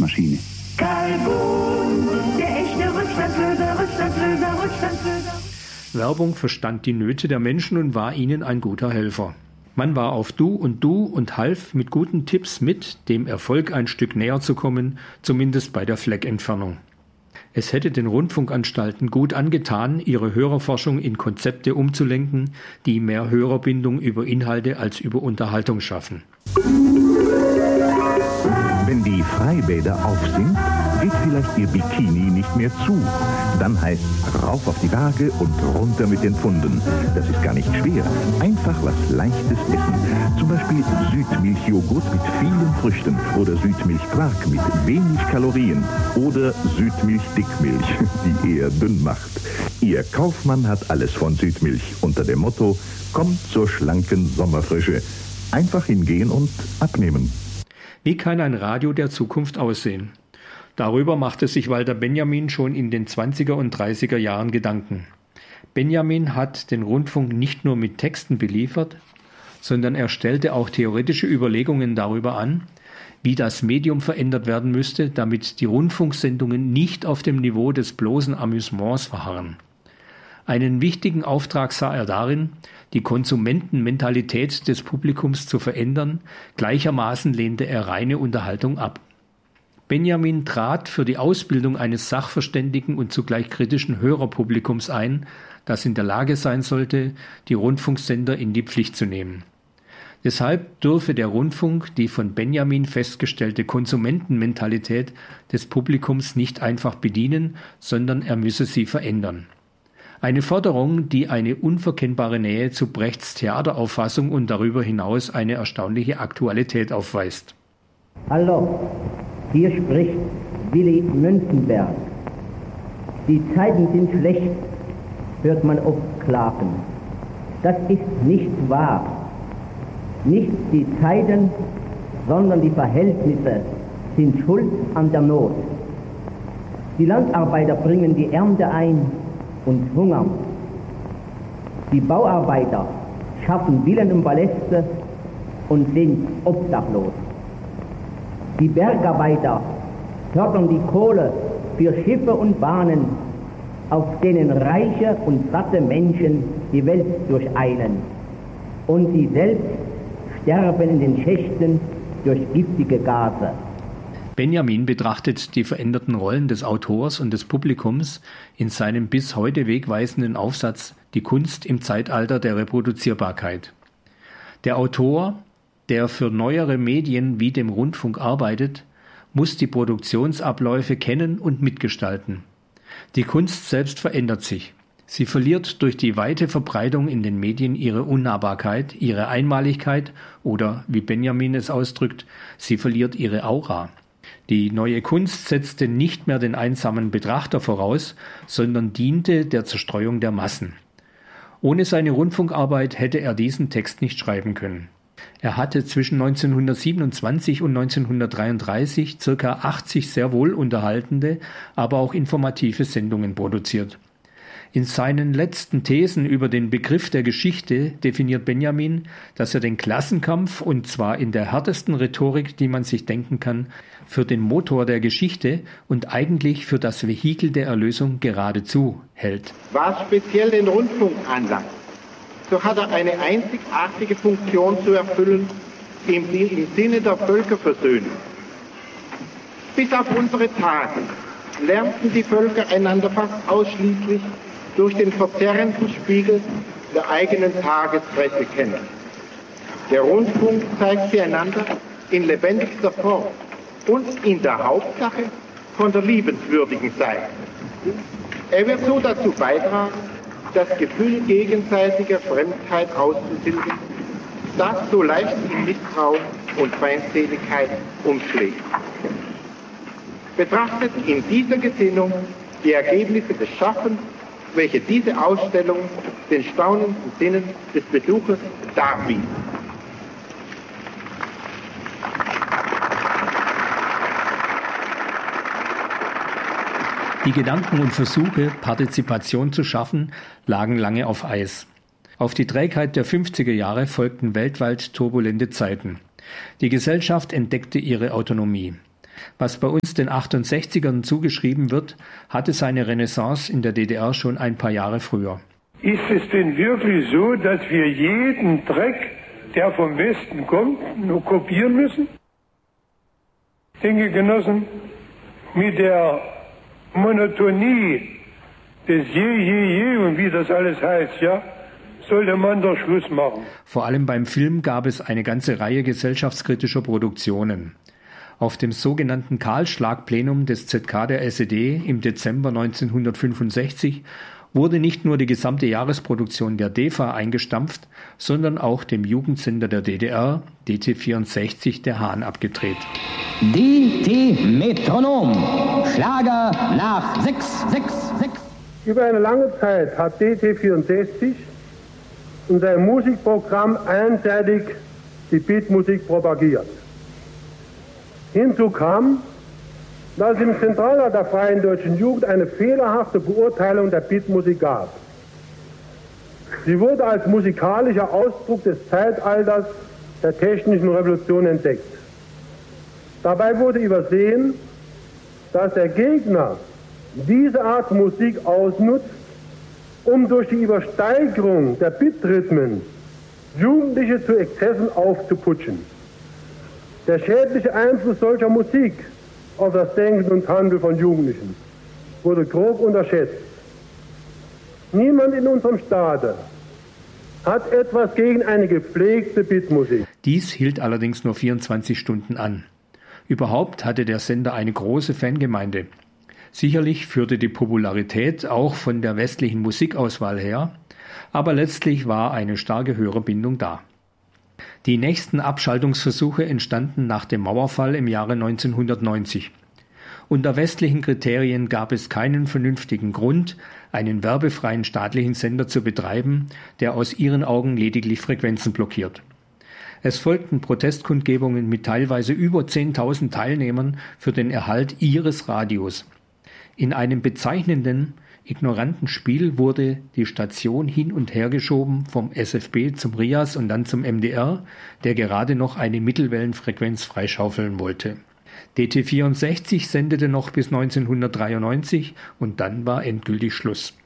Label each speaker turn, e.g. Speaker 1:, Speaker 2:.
Speaker 1: Rückstandsmaschine.
Speaker 2: Karl Bohn, der echte Rückstandslöser, Rückstandslöser, Rückstandslöser.
Speaker 3: Werbung verstand die Nöte der Menschen und war ihnen ein guter Helfer. Man war auf Du und half mit guten Tipps mit, dem Erfolg ein Stück näher zu kommen, zumindest bei der Fleckentfernung. Es hätte den Rundfunkanstalten gut angetan, ihre Hörerforschung in Konzepte umzulenken, die mehr Hörerbindung über Inhalte als über Unterhaltung schaffen.
Speaker 4: Wenn die Freibäder auf sind, geht vielleicht Ihr Bikini nicht mehr zu. Dann heißt rauf auf die Waage und runter mit den Pfunden. Das ist gar nicht schwer. Einfach was Leichtes essen. Zum Beispiel Südmilchjoghurt mit vielen Früchten oder Südmilchquark mit wenig Kalorien oder Südmilch-Dickmilch, die eher dünn macht. Ihr Kaufmann hat alles von Südmilch unter dem Motto: Kommt zur schlanken Sommerfrische. Einfach hingehen und abnehmen.
Speaker 3: Wie kann ein Radio der Zukunft aussehen? Darüber machte sich Walter Benjamin schon in den 20er und 30er Jahren Gedanken. Benjamin hat den Rundfunk nicht nur mit Texten beliefert, sondern er stellte auch theoretische Überlegungen darüber an, wie das Medium verändert werden müsste, damit die Rundfunksendungen nicht auf dem Niveau des bloßen Amüsements verharren. Einen wichtigen Auftrag sah er darin, die Konsumentenmentalität des Publikums zu verändern, gleichermaßen lehnte er reine Unterhaltung ab. Benjamin trat für die Ausbildung eines sachverständigen und zugleich kritischen Hörerpublikums ein, das in der Lage sein sollte, die Rundfunksender in die Pflicht zu nehmen. Deshalb dürfe der Rundfunk die von Benjamin festgestellte Konsumentenmentalität des Publikums nicht einfach bedienen, sondern er müsse sie verändern. Eine Forderung, die eine unverkennbare Nähe zu Brechts Theaterauffassung und darüber hinaus eine erstaunliche Aktualität aufweist.
Speaker 5: Hallo, hier spricht Willi Münzenberg. Die Zeiten sind schlecht, hört man oft klagen. Das ist nicht wahr. Nicht die Zeiten, sondern die Verhältnisse sind schuld an der Not. Die Landarbeiter bringen die Ernte ein und hungern. Die Bauarbeiter schaffen Villen und Paläste und sind obdachlos. Die Bergarbeiter fördern die Kohle für Schiffe und Bahnen, auf denen reiche und satte Menschen die Welt durcheilen. Und sie selbst sterben in den Schächten durch giftige Gase.
Speaker 3: Benjamin betrachtet die veränderten Rollen des Autors und des Publikums in seinem bis heute wegweisenden Aufsatz »Die Kunst im Zeitalter der Reproduzierbarkeit«. Der Autor, der für neuere Medien wie dem Rundfunk arbeitet, muss die Produktionsabläufe kennen und mitgestalten. Die Kunst selbst verändert sich. Sie verliert durch die weite Verbreitung in den Medien ihre Unnahbarkeit, ihre Einmaligkeit oder, wie Benjamin es ausdrückt, sie verliert ihre Aura. Die neue Kunst setzte nicht mehr den einsamen Betrachter voraus, sondern diente der Zerstreuung der Massen. Ohne seine Rundfunkarbeit hätte er diesen Text nicht schreiben können. Er hatte zwischen 1927 und 1933 ca. 80 sehr wohl unterhaltende, aber auch informative Sendungen produziert. In seinen letzten Thesen über den Begriff der Geschichte definiert Benjamin, dass er den Klassenkampf, und zwar in der härtesten Rhetorik, die man sich denken kann, für den Motor der Geschichte und eigentlich für das Vehikel der Erlösung geradezu hält.
Speaker 6: Was speziell den Rundfunk anlangt, so hat er eine einzigartige Funktion zu erfüllen im Sinne der Völkerversöhnung. Bis auf unsere Tage lernten die Völker einander fast ausschließlich durch den verzerrenden Spiegel der eigenen Tagespresse kennen. Der Rundfunk zeigt sie einander in lebendigster Form und in der Hauptsache von der liebenswürdigen Seite. Er wird so dazu beitragen, das Gefühl gegenseitiger Fremdheit auszutilgen, das so leicht in Misstrauen und Feindseligkeit umschlägt. Betrachtet in dieser Gesinnung die Ergebnisse des Schaffens, welche diese Ausstellung den staunenden Sinnen des Besuchers darbietet.
Speaker 3: Die Gedanken und Versuche, Partizipation zu schaffen, lagen lange auf Eis. Auf die Trägheit der 50er Jahre folgten weltweit turbulente Zeiten. Die Gesellschaft entdeckte ihre Autonomie. Was bei uns den 68ern zugeschrieben wird, hatte seine Renaissance in der DDR schon ein paar Jahre früher.
Speaker 1: Ist es denn wirklich so, dass wir jeden Dreck, der vom Westen kommt, nur kopieren müssen? Ich denke, Genossen, mit der Monotonie des Je und wie das alles heißt, ja, sollte man doch Schluss machen.
Speaker 3: Vor allem beim Film gab es eine ganze Reihe gesellschaftskritischer Produktionen. Auf dem sogenannten Kahlschlagplenum des ZK der SED im Dezember 1965 wurde nicht nur die gesamte Jahresproduktion der DEFA eingestampft, sondern auch dem Jugendsender der DDR, DT64, der Hahn abgedreht.
Speaker 7: DT Metronom, Schlager nach 666.
Speaker 8: Über eine lange Zeit hat DT64 in seinem Musikprogramm einseitig die Beatmusik propagiert. Hinzu kam, dass es im Zentralrat der Freien Deutschen Jugend eine fehlerhafte Beurteilung der Beatmusik gab. Sie wurde als musikalischer Ausdruck des Zeitalters der technischen Revolution entdeckt. Dabei wurde übersehen, dass der Gegner diese Art Musik ausnutzt, um durch die Übersteigerung der Bitrhythmen Jugendliche zu Exzessen aufzuputschen. Der schädliche Einfluss solcher Musik auf das Denken und Handeln von Jugendlichen wurde grob unterschätzt. Niemand in unserem Staate hat etwas gegen eine gepflegte Beatmusik.
Speaker 3: Dies hielt allerdings nur 24 Stunden an. Überhaupt hatte der Sender eine große Fangemeinde. Sicherlich führte die Popularität auch von der westlichen Musikauswahl her, aber letztlich war eine starke Hörerbindung da. Die nächsten Abschaltungsversuche entstanden nach dem Mauerfall im Jahre 1990. Unter westlichen Kriterien gab es keinen vernünftigen Grund, einen werbefreien staatlichen Sender zu betreiben, der aus ihren Augen lediglich Frequenzen blockiert. Es folgten Protestkundgebungen mit teilweise über 10.000 Teilnehmern für den Erhalt ihres Radios. In einem bezeichnenden, ignoranten Spiel wurde die Station hin und her geschoben vom SFB zum RIAS und dann zum MDR, der gerade noch eine Mittelwellenfrequenz freischaufeln wollte. DT64 sendete noch bis 1993 und dann war endgültig Schluss.